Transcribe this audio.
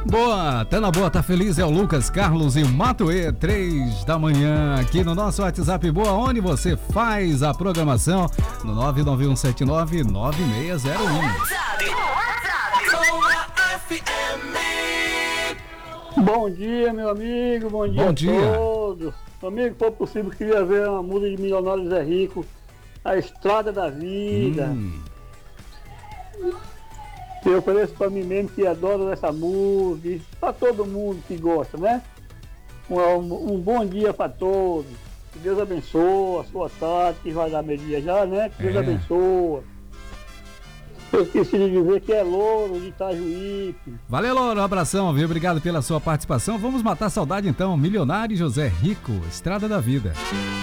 Boa, tá na boa, tá feliz, é o Lucas Carlos e Matuê, 3 da manhã, aqui no nosso WhatsApp Boa, onde você faz a programação no 991799601. Bom dia, meu amigo, bom dia a todos. Meu amigo, se for possível, queria ver uma música de Milionário Zé Rico, A Estrada da Vida. Eu ofereço para mim mesmo que adoro essa música, para todo mundo que gosta, né? Um bom dia para todos. Que Deus abençoe a sua tarde, que vai dar meio-dia já, né? Que Deus abençoe. Eu esqueci de dizer que é Louro de Itajuípe. Valeu, Louro, um abração, viu? Obrigado pela sua participação. Vamos matar a saudade então. Milionário José Rico, Estrada da Vida.